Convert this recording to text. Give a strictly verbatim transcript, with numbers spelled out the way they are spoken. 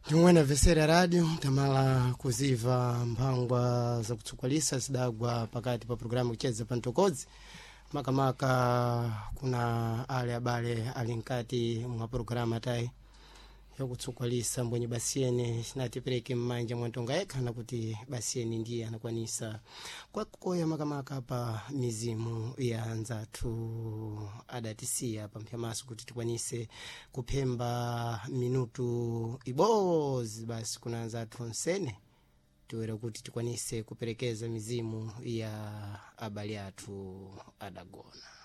Tumwena vesera radio tamala kuziva mpangwa za kutsukwalisa zidagwa pakati pa programu kucheza pantokozi makamaka kuna ale abale alinkati mwa programu atai ya kutsukwalisa mbwenye basiene sinatipeleke mmanja mwantonga eka na kuti basiene ndiye anakwanisa kwa kukoya makamaka pa mizimu ya nzatu adatisia pa mpyamaso kuti tikwanise kupemba minutu ibozi basi kuna nzatu nsene tuwera kuti tikwanise kuperekeza mizimu ya abali atu adagona.